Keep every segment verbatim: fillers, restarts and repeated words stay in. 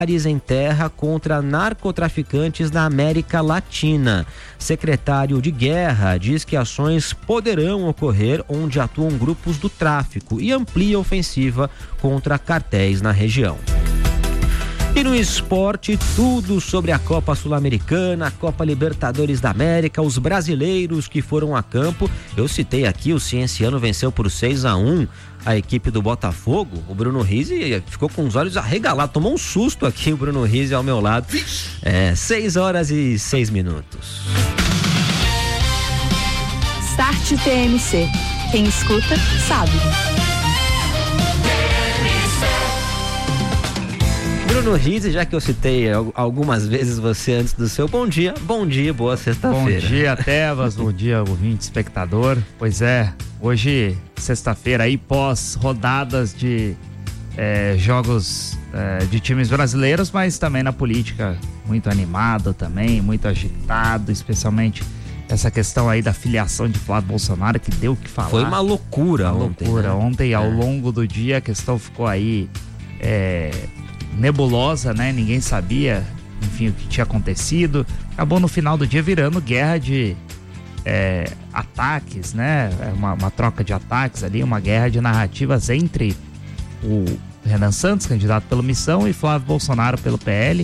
em terra contra narcotraficantes na América Latina. Secretário de Guerra diz que ações poderão ocorrer onde atuam grupos do tráfico e amplia a ofensiva contra cartéis na região. E no esporte, tudo sobre a Copa Sul-Americana, a Copa Libertadores da América, os brasileiros que foram a campo. Eu citei aqui, o Cienciano venceu por seis a um a equipe do Botafogo. O Bruno Rizzi ficou com os olhos arregalados, tomou um susto aqui o Bruno Rizzi ao meu lado. É, seis horas e seis minutos. Start T M C. Quem escuta, sabe. Bruno Rizzi, já que eu citei algumas vezes você antes do seu bom dia, bom dia, boa sexta-feira. Bom dia, Tebas, bom dia, ouvinte, espectador. Pois é, hoje, sexta-feira, aí pós rodadas de é, jogos é, de times brasileiros, mas também na política, muito animado também, muito agitado, especialmente essa questão aí da filiação de Flávio Bolsonaro, que deu o que falar. Foi uma loucura uma ontem. Loucura. Né? Ontem, ao é. longo do dia, a questão ficou aí é, nebulosa, né? Ninguém sabia, enfim, o que tinha acontecido. Acabou no final do dia virando guerra de é, ataques, né? Uma, uma troca de ataques ali, uma guerra de narrativas entre o Renan Santos, candidato pela Missão, e Flávio Bolsonaro pelo P L.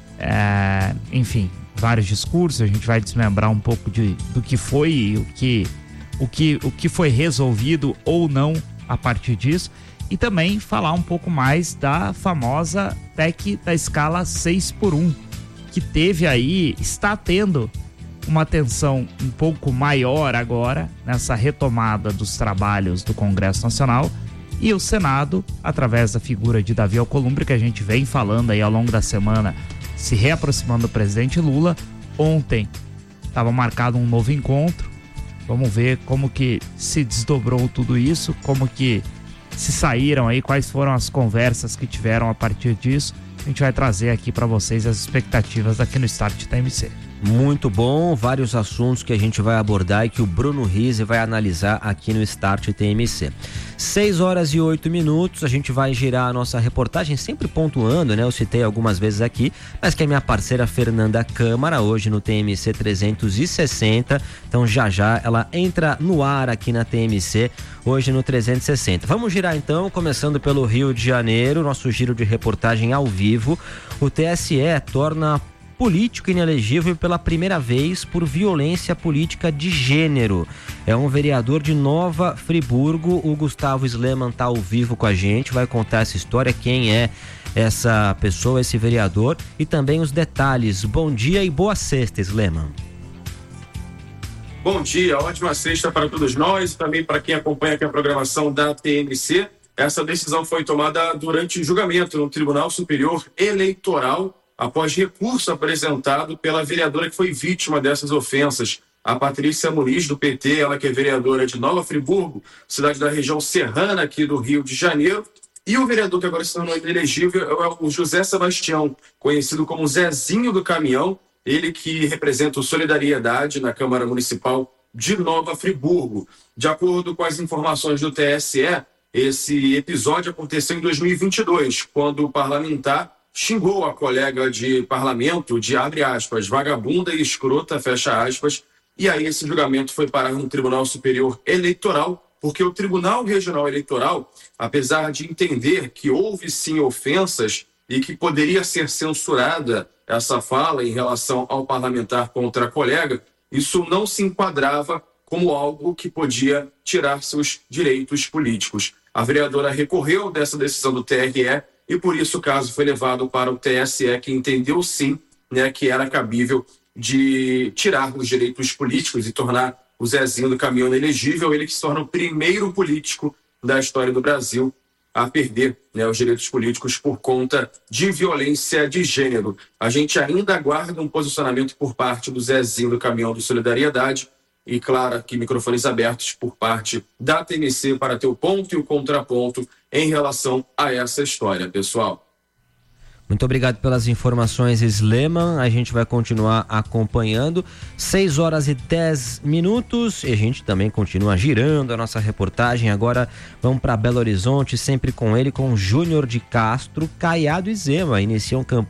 É, enfim, vários discursos, a gente vai desmembrar um pouco de, do que foi e o que, o, que, o que foi resolvido ou não a partir disso. E também falar um pouco mais da famosa P E C da escala seis por um, que teve aí, está tendo uma atenção um pouco maior agora nessa retomada dos trabalhos do Congresso Nacional, e o Senado, através da figura de Davi Alcolumbre, que a gente vem falando aí ao longo da semana, se reaproximando do presidente Lula. Ontem estava marcado um novo encontro. Vamos ver como que se desdobrou tudo isso, como que se saíram aí, quais foram as conversas que tiveram a partir disso. A gente vai trazer aqui para vocês as expectativas aqui no Start T M C. Muito bom, vários assuntos que a gente vai abordar e que o Bruno Rizzi vai analisar aqui no Start T M C. seis horas e oito minutos, a gente vai girar a nossa reportagem, sempre pontuando, né? Eu citei algumas vezes aqui, mas que é minha parceira Fernanda Câmara, hoje no T M C trezentos e sessenta, então já já ela entra no ar aqui na T M C, hoje no trezentos e sessenta. Vamos girar então, começando pelo Rio de Janeiro, nosso giro de reportagem ao vivo. O T S E torna político inelegível pela primeira vez por violência política de gênero. É um vereador de Nova Friburgo, o Gustavo Sleman está ao vivo com a gente, vai contar essa história, quem é essa pessoa, esse vereador, e também os detalhes. Bom dia e boa sexta, Sleman. Bom dia, ótima sexta para todos nós e também para quem acompanha aqui a programação da T M C. Essa decisão foi tomada durante julgamento no Tribunal Superior Eleitoral, após recurso apresentado pela vereadora que foi vítima dessas ofensas, a Patrícia Muniz, do P T, ela que é vereadora de Nova Friburgo, cidade da região serrana aqui do Rio de Janeiro. E o vereador que agora se tornou inelegível é o José Sebastião, conhecido como Zezinho do Caminhão, ele que representa o Solidariedade na Câmara Municipal de Nova Friburgo. De acordo com as informações do T S E, esse episódio aconteceu em dois mil e vinte e dois, quando o parlamentar xingou a colega de parlamento de, abre aspas, vagabunda e escrota, fecha aspas, e aí esse julgamento foi parar no Tribunal Superior Eleitoral, porque o Tribunal Regional Eleitoral, apesar de entender que houve sim ofensas e que poderia ser censurada essa fala em relação ao parlamentar contra a colega, isso não se enquadrava como algo que podia tirar seus direitos políticos. A vereadora recorreu dessa decisão do T R E e por isso o caso foi levado para o T S E, que entendeu sim, né, que era cabível de tirar os direitos políticos e tornar o Zezinho do Caminhão inelegível, ele que se torna o primeiro político da história do Brasil a perder, né, os direitos políticos por conta de violência de gênero. A gente ainda aguarda um posicionamento por parte do Zezinho do Caminhão do Solidariedade e, claro, aqui microfones abertos por parte da T M C para ter o ponto e o contraponto em relação a essa história, pessoal. Muito obrigado pelas informações, Sleman. A gente vai continuar acompanhando. seis horas e dez minutos e a gente também continua girando a nossa reportagem. Agora vamos para Belo Horizonte, sempre com ele, com Júnior de Castro, Caiado e Zema. Iniciam campanha